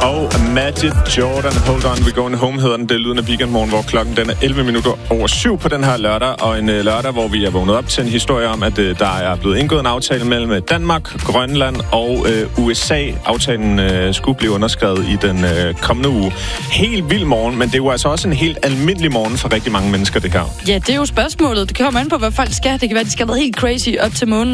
og Magic Jordan. Hold on, we're going home hedder den. Det er lyden af weekendmorgen, hvor klokken den er 7:11 på den her lørdag. Og en lørdag, hvor vi er vågnet op til en historie om, at der er blevet indgået en aftale mellem Danmark, Grønland og USA. Aftalen skulle blive underskrevet i den kommende uge. Helt vild morgen, men det er jo altså også en helt almindelig morgen for rigtig mange mennesker, det her. Ja, det er jo spørgsmålet. Det kommer an på, hvad folk skal. Det kan være, de skal have været helt crazy op til månen